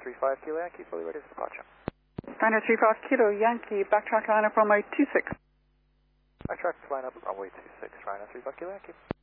35 Kilo Yankee, fully ready for departure. Niner 35 Kilo Yankee, backtrack line up runway 26. Backtrack line up runway 26, Rhino 35 Kilo Yankee.